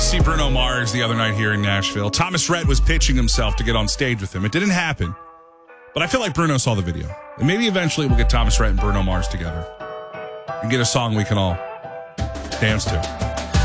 see Bruno Mars the other night here in Nashville. Thomas Rhett was pitching himself to get on stage with him. It didn't happen, but I feel like Bruno saw the video. And maybe eventually we'll get Thomas Rhett and Bruno Mars together and get a song we can all dance to.